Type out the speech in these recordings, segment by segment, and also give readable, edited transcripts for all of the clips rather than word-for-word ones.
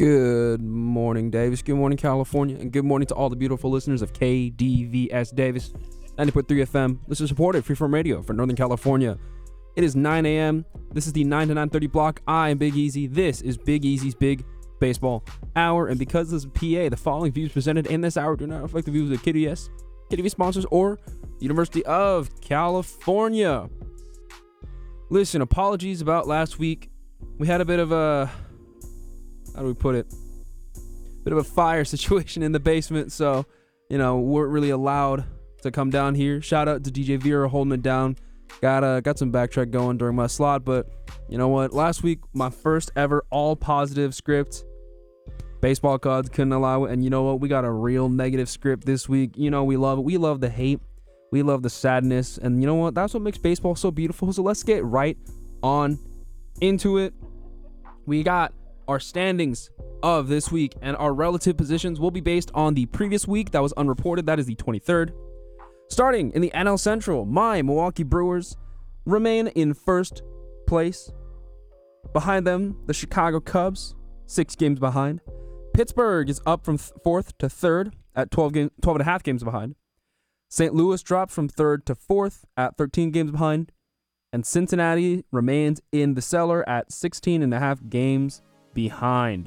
Good morning, Davis. Good morning, California. And good morning to all the beautiful listeners of KDVS Davis, 90.3 FM. This is supported Freeform Radio for Northern California. It is 9 a.m. This is the 9 to 9:30 block. I am Big Easy. This is Big Easy's Big Baseball Hour. And because this is PA, the following views presented in this hour do not reflect the views of KDVS sponsors, or University of California. Listen, apologies about last week. We had a bit of a... how do we put it? Bit of a fire situation in the basement, so, weren't really allowed to come down here. Shout out to DJ Vera holding it down. Got some backtrack going during my slot, but you know what? Last week, my first ever all positive script. Baseball gods couldn't allow it, and you know what? We got a real negative script this week. We love it. We love the hate. We love the sadness, and you know what? That's what makes baseball so beautiful. So let's get right on into it. We got our standings of this week, and our relative positions will be based on the previous week that was unreported. That is the 23rd. Starting in the NL Central, my Milwaukee Brewers remain in first place. Behind them, the Chicago Cubs, 6 games behind. Pittsburgh is up from 4th to 3rd at 12 and a half games behind. St. Louis dropped from 3rd to 4th at 13 games behind. And Cincinnati remains in the cellar at 16 and a half games behind.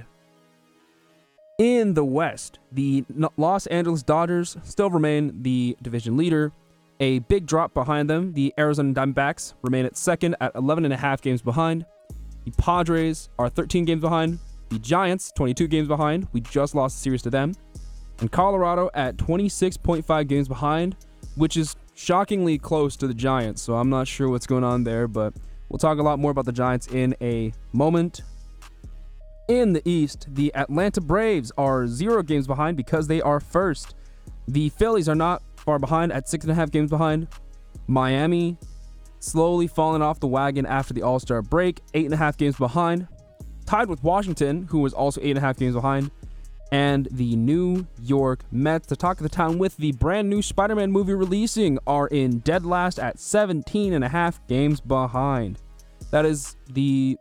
In the West, the Los Angeles Dodgers still remain the division leader. A big drop behind them, the Arizona Diamondbacks remain at 2nd at 11 and a half games behind. The Padres are 13 games behind. The Giants, 22 games behind. We just lost a series to them. And Colorado at 26.5 games behind, which is shockingly close to the Giants. So I'm not sure what's going on there, but we'll talk a lot more about the Giants in a moment. In the East, the Atlanta Braves are 0 games behind because they are first. The Phillies are not far behind at 6.5 games behind. Miami slowly falling off the wagon after the All-Star break, 8.5 games behind. Tied with Washington, who was also 8.5 games behind. And the New York Mets, the talk of the town with the brand new Spider-Man movie releasing, are in dead last at 17.5 games behind. That is the...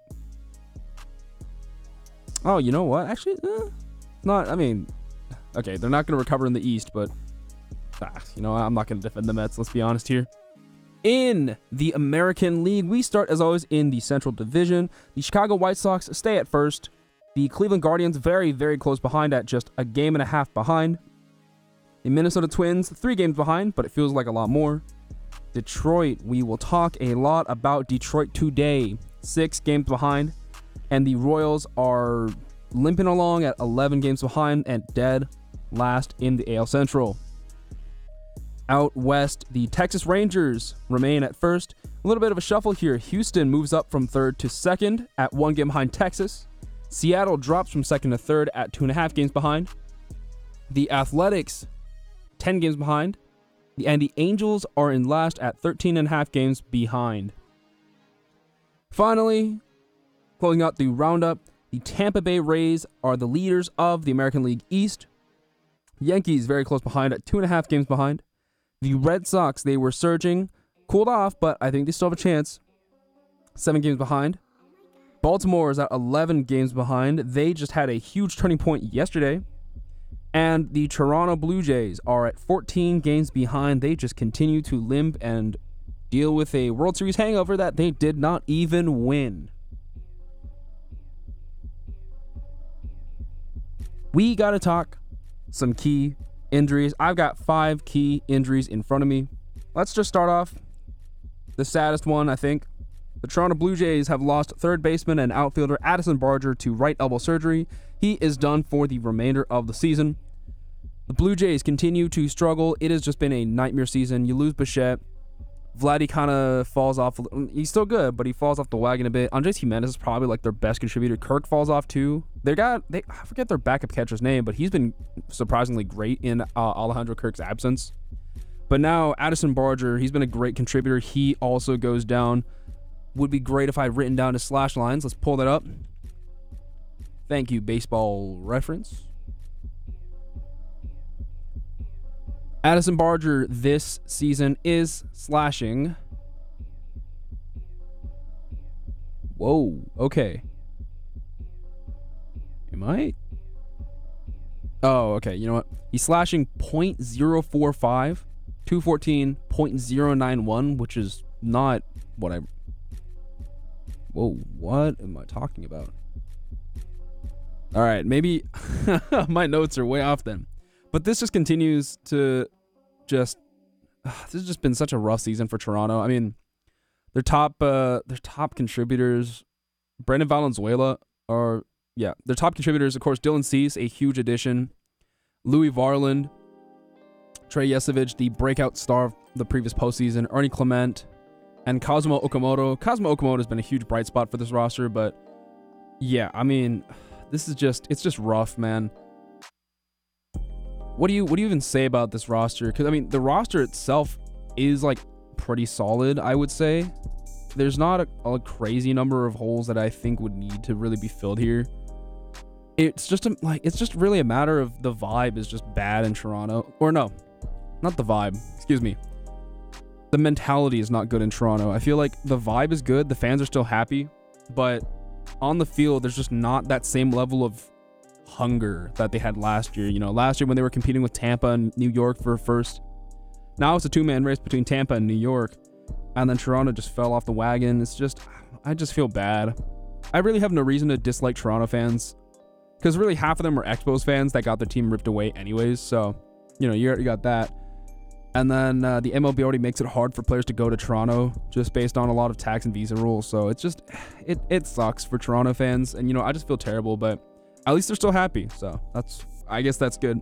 Oh, you know what? Actually, not. I mean, okay, they're not going to recover in the East, but I'm not going to defend the Mets. Let's be honest here. In the American League, we start as always in the Central Division. The Chicago White Sox stay at first. The Cleveland Guardians very, very close behind at just a game and a half behind. The Minnesota Twins 3 games behind, but it feels like a lot more. Detroit, we will talk a lot about Detroit today. 6 games behind. And the Royals are limping along at 11 games behind and dead last in the AL Central. Out west, the Texas Rangers remain at first. A little bit of a shuffle here. Houston moves up from 3rd to 2nd at 1 game behind Texas. Seattle drops from 2nd to 3rd at 2.5 games behind. The Athletics, 10 games behind. And the Angels are in last at 13.5 games behind. Finally, closing out the roundup, the Tampa Bay Rays are the leaders of the American League East. Yankees very close behind at 2.5 games behind. The Red Sox, they were surging, cooled off, but I think they still have a chance. 7 games behind. Baltimore is at 11 games behind. They just had a huge turning point yesterday. And the Toronto Blue Jays are at 14 games behind. They just continue to limp and deal with a World Series hangover that they did not even win. We got to talk some key injuries. I've got 5 key injuries in front of me. Let's just start off the saddest one, I think. The Toronto Blue Jays have lost third baseman and outfielder Addison Barger to right elbow surgery. He is done for the remainder of the season. The Blue Jays continue to struggle. It has just been a nightmare season. You lose Bichette. Vladdy kind of falls off. He's still good, but he falls off the wagon a bit. Andres Gimenez is probably like their best contributor. Kirk falls off too. I forget their backup catcher's name, but he's been surprisingly great in Alejandro Kirk's absence. But now Addison Barger, he's been a great contributor. He also goes down. Would be great if I had written down his slash lines. Let's pull that up. Thank you, Baseball Reference. Addison Barger this season is slashing. Whoa, okay. Am I Oh, okay. You know what? He's slashing .045, 214, .091, which is not what I... Whoa, what am I talking about? All right, maybe my notes are way off then. But this just continues to just... this has just been such a rough season for Toronto. I mean, their top contributors, Brandon Valenzuela, are... Yeah, their top contributors, of course, Dylan Cease, a huge addition. Louis Varland, Trey Yesevich, the breakout star of the previous postseason. Ernie Clement, and Kazuma Okamoto. Kazuma Okamoto has been a huge bright spot for this roster, but yeah, I mean, it's just rough, man. What do you even say about this roster? Because I mean, the roster itself is like pretty solid, I would say. There's not a crazy number of holes that I think would need to really be filled here. It's just really a matter of the vibe is just bad in Toronto. Or no, not the vibe. Excuse me. The mentality is not good in Toronto. I feel like the vibe is good. The fans are still happy, but on the field, there's just not that same level of hunger that they had last year. You know, last year when they were competing with Tampa and New York for first. Now it's a two-man race between Tampa and New York, and then Toronto just fell off the wagon. It's just, I just feel bad. I really have no reason to dislike Toronto fans, because really half of them are Expos fans that got their team ripped away anyways. So, you know, you got that. And then the MLB already makes it hard for players to go to Toronto just based on a lot of tax and visa rules. So it's just, it sucks for Toronto fans. And, you know, I just feel terrible, but at least they're still happy. So I guess that's good.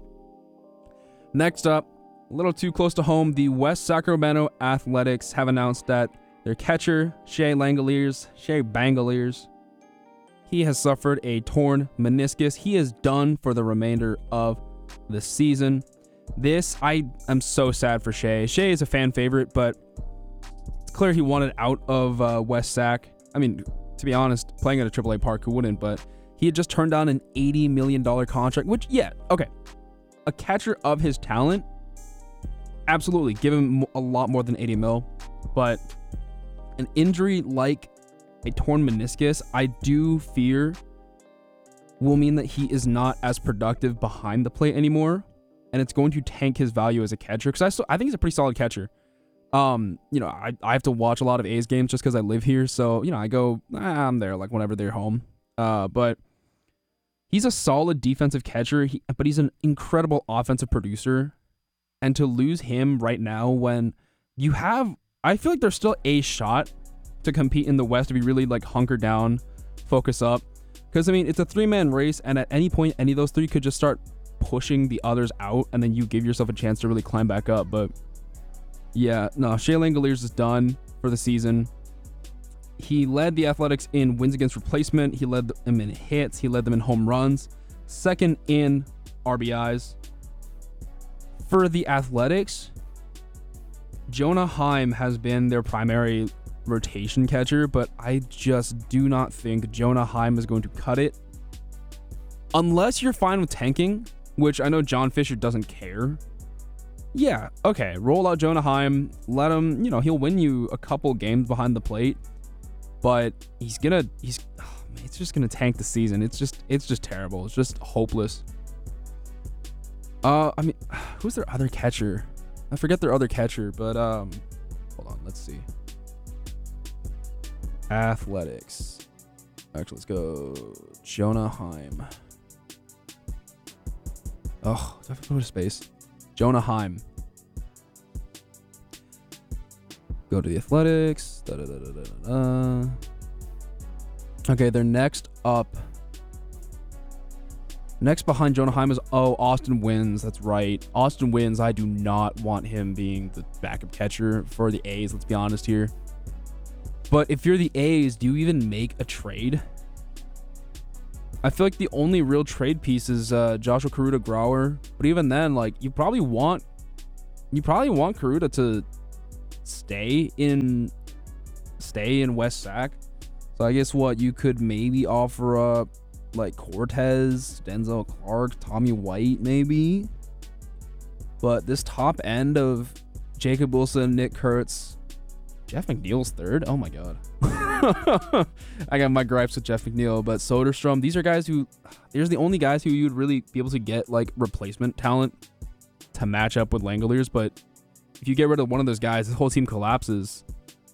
Next up, a little too close to home, the West Sacramento Athletics have announced that their catcher, Shea Bangaliers, he has suffered a torn meniscus. He is done for the remainder of the season. This, I am so sad for Shea. Shea is a fan favorite, but it's clear he wanted out of West Sac. I mean, to be honest, playing at a AAA park, who wouldn't? But he had just turned down an $80 million contract, which, yeah, okay. A catcher of his talent, absolutely, give him a lot more than 80 mil. But an injury like a torn meniscus, I do fear will mean that he is not as productive behind the plate anymore, and it's going to tank his value as a catcher, because I think he's a pretty solid catcher. You know, I have to watch a lot of A's games just because I live here, so, you know, I go, I'm there like whenever they're home. But he's a solid defensive catcher, but he's an incredible offensive producer, and to lose him right now when you have, I feel like there's still a shot to compete in the West if you really like hunker down, focus up. Because I mean, it's a three-man race, and at any point, any of those three could just start pushing the others out, and then you give yourself a chance to really climb back up. But yeah, no, Shea Langoliers is done for the season. He led the Athletics in wins against replacement. He led them in hits. He led them in home runs. Second in RBIs. For the Athletics, Jonah Heim has been their primary rotation catcher, but I just do not think Jonah Heim is going to cut it. Unless you're fine with tanking, which I know John Fisher doesn't care. Yeah, okay, roll out Jonah Heim, let him, you know, he'll win you a couple games behind the plate, but it's just gonna tank the season. It's just terrible. It's just hopeless. I mean, who's their other catcher? I forget their other catcher, but hold on, let's see. Athletics. Actually, let's go Jonah Heim. Oh, do I have to put a space? Jonah Heim. Go to the Athletics. Okay, they're next up. Next behind Jonah Heim is, Austin Wynns. That's right. Austin Wynns, I do not want him being the backup catcher for the A's. Let's be honest here. But if you're the A's, do you even make a trade? I feel like the only real trade piece is Joshua Karuta-Grauer. But even then, like, you probably want Karuta to stay in West Sac. So I guess what you could maybe offer up, like Cortez, Denzel Clark, Tommy White, maybe. But this top end of Jacob Wilson, Nick Kurtz, Jeff McNeil's third. Oh my god. I got my gripes with Jeff McNeil, but Soderstrom, these are the only guys who you would really be able to get like replacement talent to match up with Langoliers. But if you get rid of one of those guys, the whole team collapses.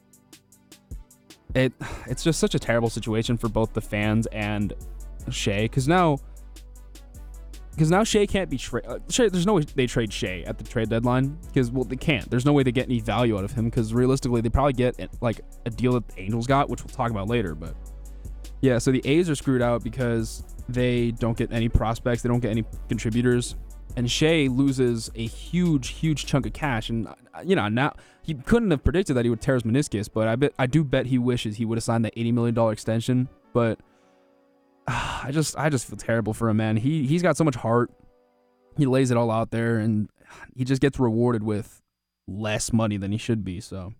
It's just such a terrible situation for both the fans and Shea, because now Shea can't be traded. There's no way they trade Shea at the trade deadline, because, well, they can't. There's no way they get any value out of him, because realistically they probably get like a deal that the Angels got, which we'll talk about later. But yeah, so the A's are screwed out because they don't get any prospects, they don't get any contributors, and Shea loses a huge chunk of cash. And now he couldn't have predicted that he would tear his meniscus, but I do bet he wishes he would have signed that $80 million extension. But I just feel terrible for him, man. He's got so much heart. He lays it all out there, and he just gets rewarded with less money than he should be. So,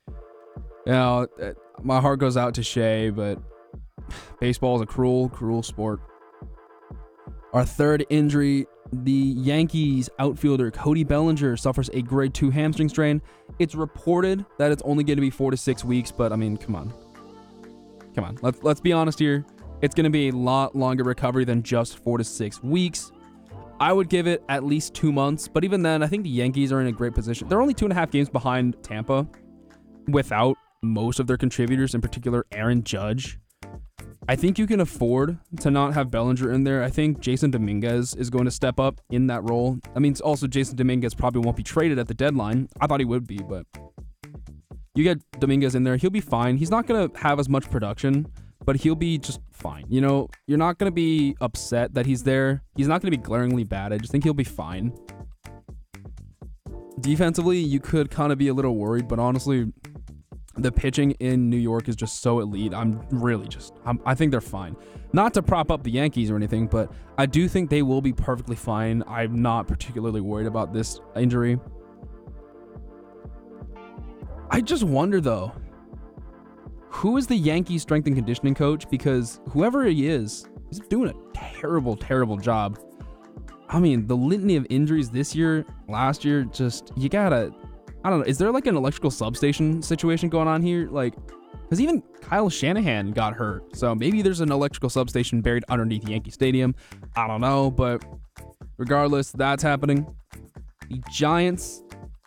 my heart goes out to Shea, but baseball is a cruel sport. Our third injury, the Yankees outfielder Cody Bellinger suffers a grade 2 hamstring strain. It's reported that it's only going to be 4 to 6 weeks, but I mean, come on. Let's be honest here. It's going to be a lot longer recovery than just 4 to 6 weeks. I would give it at least 2 months, but even then, I think the Yankees are in a great position. They're only 2.5 games behind Tampa without most of their contributors, in particular Aaron Judge. I think you can afford to not have Bellinger in there. I think Jason Dominguez is going to step up in that role. I mean, also Jason Dominguez probably won't be traded at the deadline. I thought he would be, but you get Dominguez in there, he'll be fine. He's not going to have as much production, but he'll be just fine. You're not going to be upset that he's there. He's not going to be glaringly bad. I just think he'll be fine. Defensively, you could kind of be a little worried, but honestly, the pitching in New York is just so elite. I think they're fine. Not to prop up the Yankees or anything, but I do think they will be perfectly fine. I'm not particularly worried about this injury. I just wonder, though, who is the Yankees strength and conditioning coach? Because whoever he is, he's doing a terrible job. I mean, the litany of injuries this year, last year, I don't know. Is there like an electrical substation situation going on here? Like, because even Kyle Shanahan got hurt. So maybe there's an electrical substation buried underneath Yankee Stadium. I don't know. But regardless, that's happening. The Giants,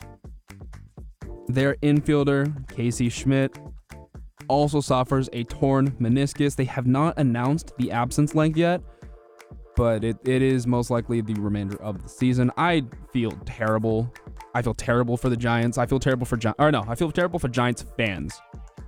their infielder, Casey Schmidt, also suffers a torn meniscus. They have not announced the absence length yet, but it is most likely the remainder of the season. I feel terrible. I feel terrible for the Giants. I feel terrible for Giants fans.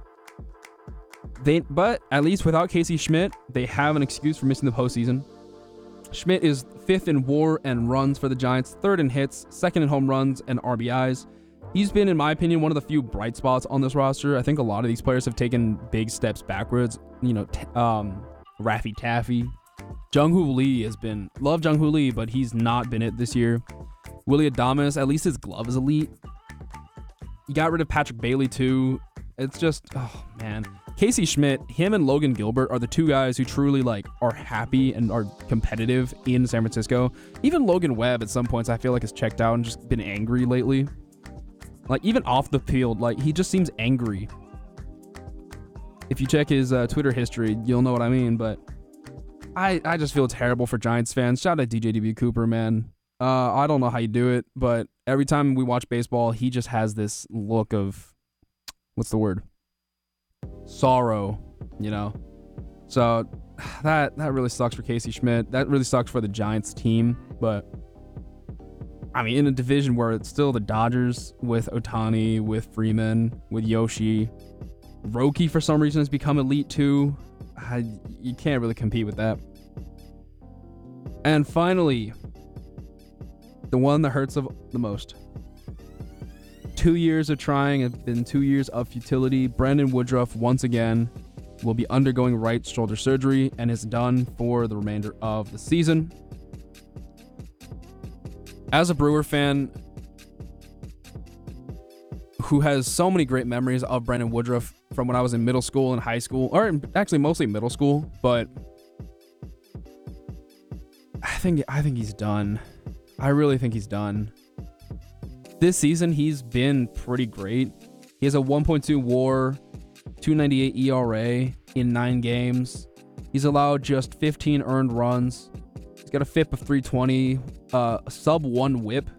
But at least without Casey Schmidt, they have an excuse for missing the postseason. Schmidt is 5th in WAR and runs for the Giants, 3rd in hits, 2nd in home runs and RBIs. He's been, in my opinion, one of the few bright spots on this roster. I think a lot of these players have taken big steps backwards. Raffy Taffy. Jung-Hoo Lee love Jung-Hoo Lee, but he's not been it this year. Willy Adames, at least his glove is elite. You got rid of Patrick Bailey too. It's just, oh man. Casey Schmidt, him and Logan Gilbert are the two guys who truly are happy and are competitive in San Francisco. Even Logan Webb at some points I feel like has checked out and just been angry lately. Like even off the field, he just seems angry. If you check his Twitter history, you'll know what I mean, but I just feel terrible for Giants fans. Shout out to DJ Cooper, man. I don't know how you do it, but every time we watch baseball, he just has this look of, what's the word? Sorrow, So that really sucks for Casey Schmidt. That really sucks for the Giants team. But I mean, in a division where it's still the Dodgers with Ohtani, with Freeman, with Yoshi, Roki for some reason has become elite too. You can't really compete with that. And finally, the one that hurts the most. 2 years of trying have been 2 years of futility. Brandon Woodruff, once again, will be undergoing right shoulder surgery and is done for the remainder of the season. As a Brewer fan who has so many great memories of Brandon Woodruff from when I was in middle school and high school, or actually mostly middle school, but I think he's done. I really think he's done. This season, he's been pretty great. He has a 1.2 WAR, 298 ERA in 9 games. He's allowed just 15 earned runs. He's got a FIP of 320, a sub 1 whip.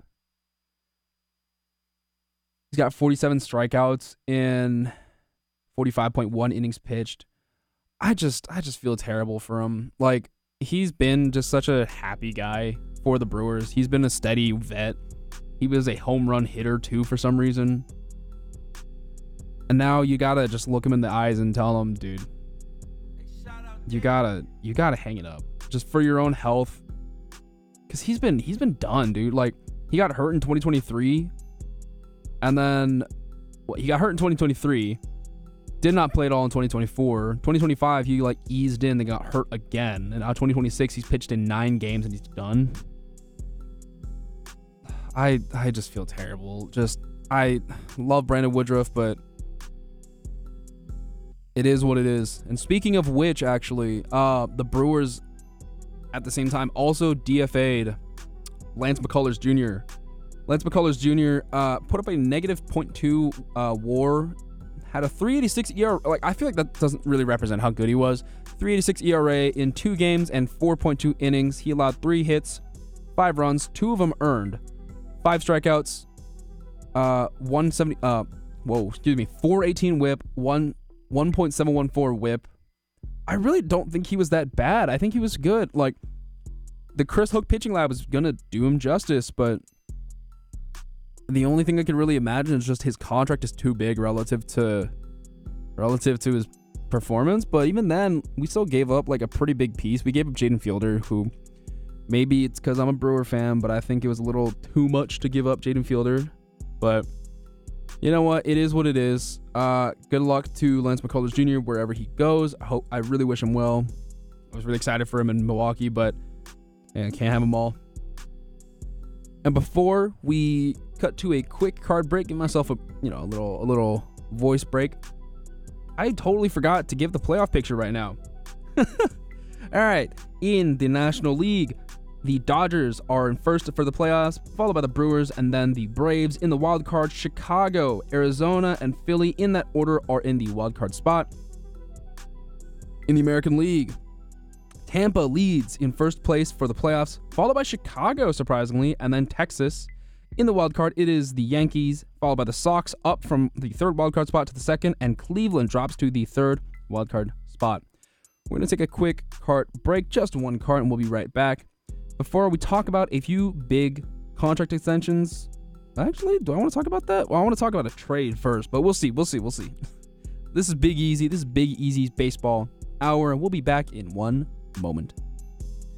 He's got 47 strikeouts in 45.1 innings pitched. I just feel terrible for him. Like, he's been just such a happy guy for the Brewers. He's been a steady vet. He was a home run hitter too for some reason. And now you gotta just look him in the eyes and tell him, dude, you gotta hang it up just for your own health. Cause he's been done, dude. Like, he got hurt in 2023, and then he got hurt in 2023. Did not play at all in 2024. 2025, he like eased in, then got hurt again. And now 2026, he's pitched in 9 games and he's done. I just feel terrible. I love Brandon Woodruff, but it is what it is. And speaking of which, actually, the Brewers at the same time also DFA'd Lance McCullers Jr. Lance McCullers Jr. Put up a negative .2 WAR. Had a 3.86 ERA. Like, I feel like that doesn't really represent how good he was. 3.86 ERA in 2 games and 4.2 innings. He allowed 3 hits, 5 runs, 2 of them earned, 5 strikeouts, 418 whip, 1.714 whip. I really don't think he was that bad. I think he was good. Like, the Chris Hook pitching lab is gonna do him justice, but the only thing I can really imagine is just his contract is too big relative to his performance. But even then, we still gave up like a pretty big piece. We gave up Jaden Fielder, who maybe it's because I'm a Brewer fan, but I think it was a little too much to give up Jaden Fielder. But you know what? It is what it is. Good luck to Lance McCullers Jr. wherever he goes. I really wish him well. I was really excited for him in Milwaukee, but can't have them all. And before we cut to a quick card break, give myself a little voice break. I totally forgot to give the playoff picture right now. All right, in the National League, the Dodgers are in first for the playoffs, followed by the Brewers, and then the Braves in the wild card. Chicago, Arizona, and Philly in that order are in the wild card spot. In the American League, Tampa leads in first place for the playoffs, followed by Chicago, surprisingly, and then Texas. In the wild card, it is the Yankees, followed by the Sox, up from the third wild card spot to the second, and Cleveland drops to the third wild card spot. We're going to take a quick card break, just one card, and we'll be right back. Before we talk about a few big contract extensions, actually, do I want to talk about that? Well, I want to talk about a trade first, but we'll see. This is Big Easy. This is Big Easy's Baseball Hour, and we'll be back in one moment.